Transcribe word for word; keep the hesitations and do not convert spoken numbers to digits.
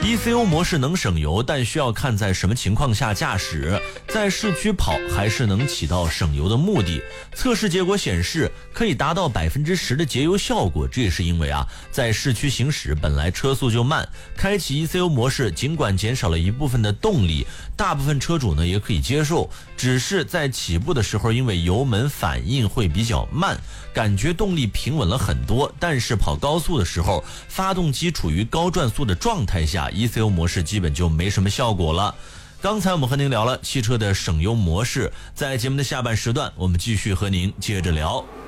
E C U 模式能省油，但需要看在什么情况下驾驶，在市区跑还是能起到省油的目的。测试结果显示可以达到百分之十的节油效果，这也是因为啊，在市区行驶本来车速就慢，开启 E C U 模式尽管减少了一部分的动力，大部分车主呢也可以接受，只是在起步的时候因为油门反应会比较慢，感觉动力平稳了很多，但是跑高速的时候发动机处于高转速的状态下， E C U 模式基本就没什么效果了。刚才我们和您聊了汽车的省油模式，在节目的下半时段我们继续和您接着聊。